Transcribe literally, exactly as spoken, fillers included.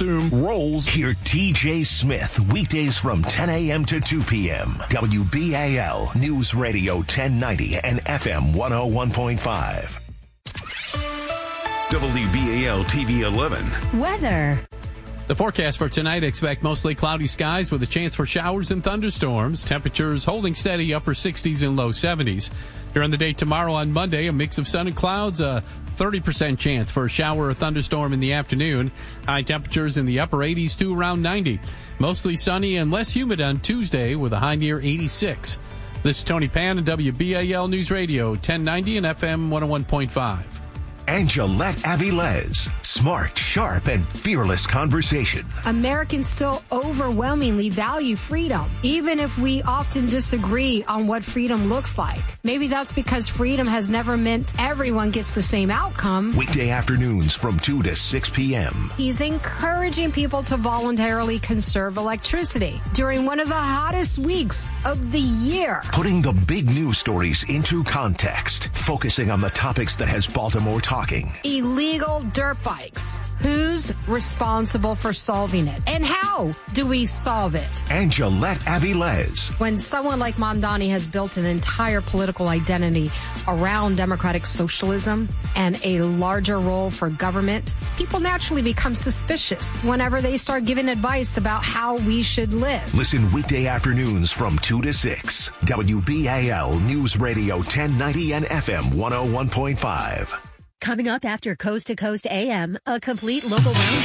assume roles. Hear T J Smith weekdays from ten a.m. to two p.m. W B A L News Radio ten ninety and F M one oh one point five. W B A L T V eleven. Weather. The forecast for tonight, expect mostly cloudy skies with a chance for showers and thunderstorms. Temperatures holding steady, upper sixties and low seventies. During the day tomorrow on Monday, a mix of sun and clouds, a thirty percent chance for a shower or thunderstorm in the afternoon. High temperatures in the upper eighties to around ninety. Mostly sunny and less humid on Tuesday with a high near eighty-six. This is Tony Pan and W B A L News Radio ten ninety and F M one oh one point five. Angelette Avilés. Smart, sharp, and fearless conversation. Americans still overwhelmingly value freedom, even if we often disagree on what freedom looks like. Maybe that's because freedom has never meant everyone gets the same outcome. Weekday afternoons from two to six p.m. He's encouraging people to voluntarily conserve electricity during one of the hottest weeks of the year. Putting the big news stories into context, focusing on the topics that has Baltimore talking. Illegal dirt bikes. Who's responsible for solving it? And how do we solve it? Angelette Avilés. When someone like Mamdani has built an entire political identity around democratic socialism and a larger role for government, people naturally become suspicious whenever they start giving advice about how we should live. Listen weekday afternoons from two to six. W B A L News Radio ten ninety and F M one oh one point five. Coming up after Coast to Coast A M, a complete local round.